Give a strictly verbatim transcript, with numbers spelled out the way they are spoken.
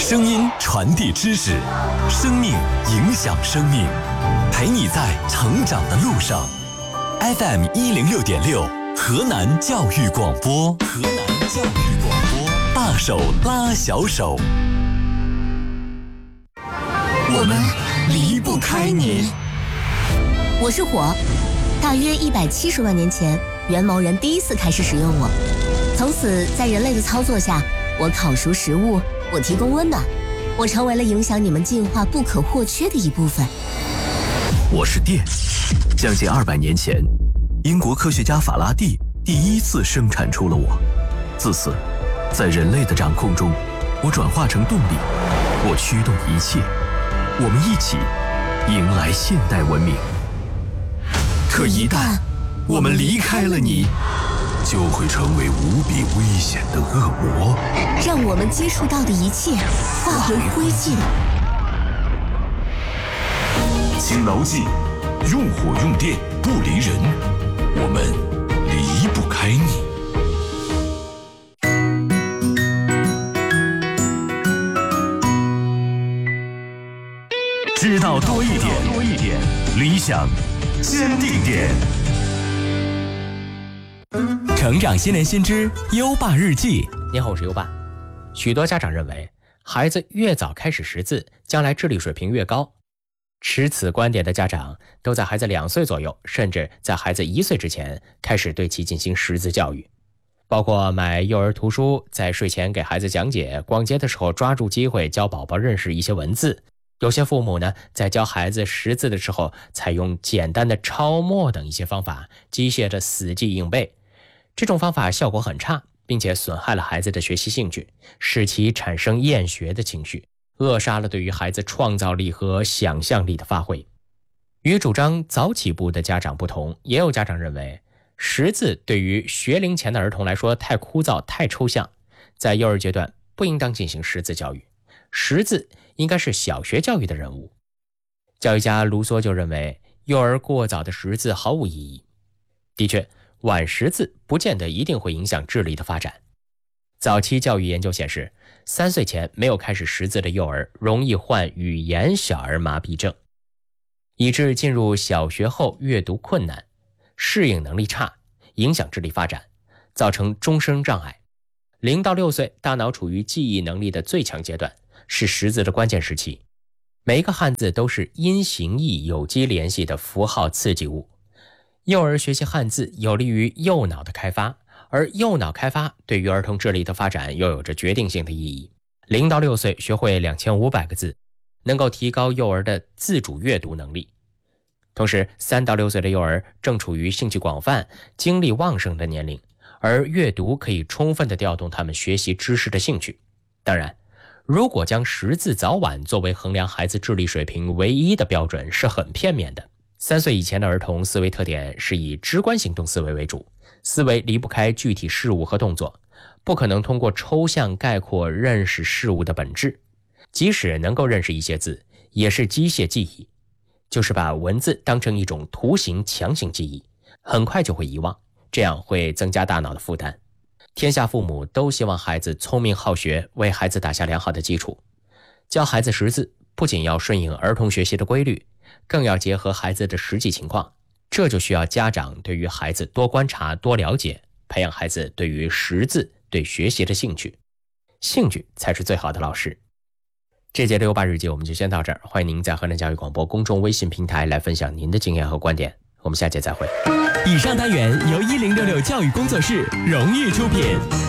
声音传递知识，生命影响生命，陪你在成长的路上。F M 一零六点六，河南教育广播，河南教育广播，大手拉小手，我们离不开你。 我是火，大约一百七十万年前，元谋人第一次开始使用我，从此在人类的操作下，我烤熟食物，我提供温暖，我成为了影响你们进化不可或缺的一部分。 我是电，将近二百年前，英国科学家法拉第第一次生产出了我。自此，在人类的掌控中，我转化成动力，我驱动一切，我们一起迎来现代文明。可一旦我们离开了你，就会成为无比危险的恶魔， 让我们接触到的一切化为灰烬。 请牢记，用火用电不离人，我们离不开你。知道多一点，多一点，理想坚定点。成长新年新知优爸日记。 你好，我是优爸。许多家长认为，孩子越早开始识字，将来智力水平越高。持此观点的家长都在孩子两岁左右，甚至在孩子一岁之前开始对其进行识字教育，包括买幼儿图书，在睡前给孩子讲解，逛街的时候抓住机会教宝宝认识一些文字。有些父母呢，在教孩子识字的时候，采用简单的抄默等一些方法，机械的死记硬背。这种方法效果很差，并且损害了孩子的学习兴趣，使其产生厌学的情绪，扼杀了对于孩子创造力和想象力的发挥。与主张早起步的家长不同，也有家长认为，识字对于学龄前的儿童来说太枯燥、太抽象，在幼儿阶段不应当进行识字教育，识字应该是小学教育的任务。教育家卢梭就认为，幼儿过早的识字毫无意义。的确，晚识字不见得一定会影响智力的发展。早期教育研究显示，三岁前没有开始识字的幼儿容易患语言小儿麻痹症，以致进入小学后阅读困难，适应能力差，影响智力发展，造成终生障碍。零到六岁，大脑处于记忆能力的最强阶段，是识字的关键时期。每一个汉字都是音形意有机联系的符号刺激物。幼儿学习汉字有利于右脑的开发，而右脑开发对于儿童智力的发展又有着决定性的意义。零到六岁学会两千五百个字，能够提高幼儿的自主阅读能力。同时，三到六岁的幼儿正处于兴趣广泛、精力旺盛的年龄，而阅读可以充分地调动他们学习知识的兴趣。当然，如果将识字早晚作为衡量孩子智力水平唯一的标准，是很片面的。三岁以前的儿童思维特点是以直观行动思维为主，思维离不开具体事物和动作，不可能通过抽象概括认识事物的本质。即使能够认识一些字，也是机械记忆，就是把文字当成一种图形强行记忆，很快就会遗忘，这样会增加大脑的负担。天下父母都希望孩子聪明好学，为孩子打下良好的基础。教孩子识字不仅要顺应儿童学习的规律，更要结合孩子的实际情况，这就需要家长对于孩子多观察、多了解，培养孩子对于识字、对学习的兴趣。兴趣才是最好的老师。这节的优爸日记我们就先到这儿，欢迎您在河南教育广播公众微信平台来分享您的经验和观点。我们下节再会。 以上单元由一零六六教育工作室荣誉出品。